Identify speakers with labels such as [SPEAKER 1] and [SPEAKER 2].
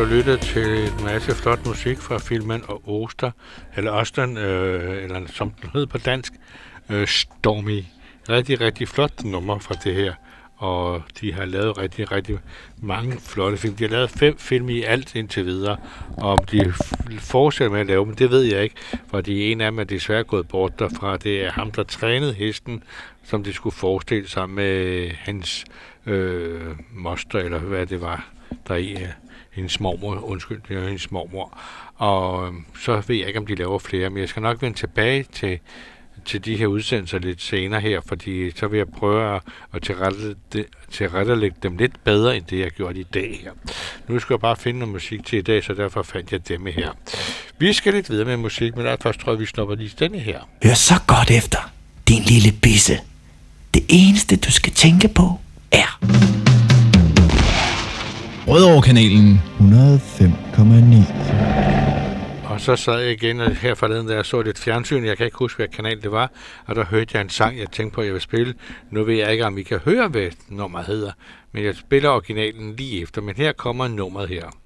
[SPEAKER 1] jo lyttet til en masse flot musik fra filmen og Oster, eller Osten, eller som den hed på dansk, Stormy. Rigtig, rigtig flot nummer fra det her. Og de har lavet rigtig, rigtig mange flotte film. De har lavet 5 film i alt indtil videre. Og om de fortsætter med at lave dem, det ved jeg ikke. Fordi en af dem er desværre gået bort derfra. Det er ham, der trænede hesten, som de skulle forestille sig med hans moster, eller hvad det var, der i hendes mormor. Det er hendes mormor. Og så ved jeg ikke, om de laver flere. Men jeg skal nok vende tilbage til de her udsendelser lidt senere her, fordi så vil jeg prøve at tilrettelægge dem lidt bedre, end det jeg har gjort i dag her. Nu skal jeg bare finde noget musik til i dag, så derfor fandt jeg demme her. Vi skal lidt videre med musik, men først tror jeg, vi snupper lige denne her.
[SPEAKER 2] Hør så godt efter, din lille bisse. Det eneste, du skal tænke på, er
[SPEAKER 3] Rødovre-kanalen
[SPEAKER 2] 105,9.
[SPEAKER 1] Og så sad jeg igen her forleden, da jeg så lidt fjernsyn. Jeg kan ikke huske, hvad kanal det var. Og der hørte jeg en sang, jeg tænkte på, at jeg vil spille. Nu ved jeg ikke, om I kan høre, hvad nummeret hedder. Men jeg spiller originalen lige efter. Men her kommer nummeret her.